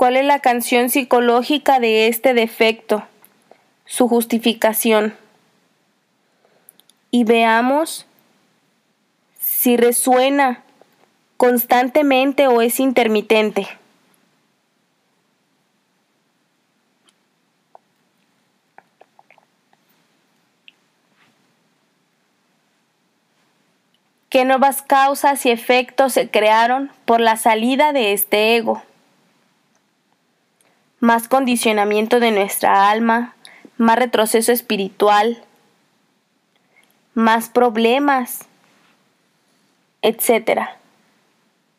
¿Cuál es la canción psicológica de este defecto? Su justificación. Y veamos si resuena constantemente o es intermitente. ¿Qué nuevas causas y efectos se crearon por la salida de este ego? Más condicionamiento de nuestra alma, más retroceso espiritual, más problemas, etc.